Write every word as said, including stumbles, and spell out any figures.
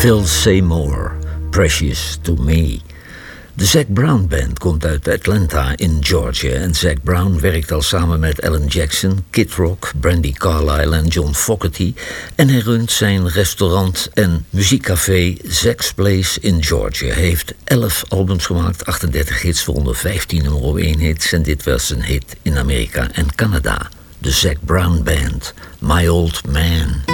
Phil Seymour, Precious to Me. De Zac Brown Band komt uit Atlanta in Georgia en Zac Brown werkt al samen met Alan Jackson, Kid Rock, Brandi Carlile en John Fogerty en hij runt zijn restaurant en muziekcafé Zac's Place in Georgia. Hij heeft elf albums gemaakt, achtendertig hits, waaronder vijftien nummer één hits en dit was een hit in Amerika en Canada. De Zac Brown Band, My Old Man.